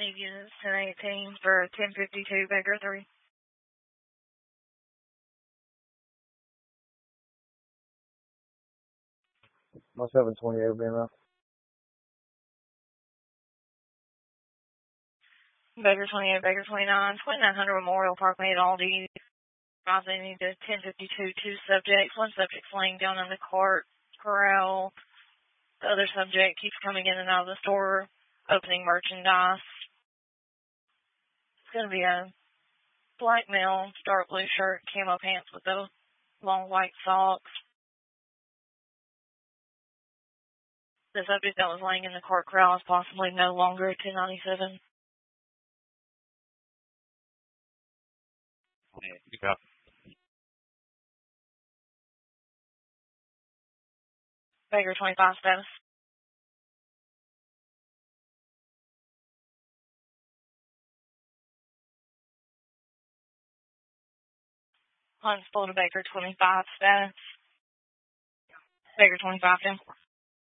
Need units 1018 for 1052 Baker 3. My 728 will be enough. Baker 28, Baker 29, 2900 Memorial Park made all these. They need a 1052, 2 subjects. One subject's laying down in the corral. The other subject keeps coming in and out of the store, opening merchandise. It's going to be a black male, dark blue shirt, camo pants with those long white socks. The subject that was laying in the court corral is possibly no longer 1097. Yeah. Baker 25 status. Huntsville to Baker 25 status. Baker 25 down.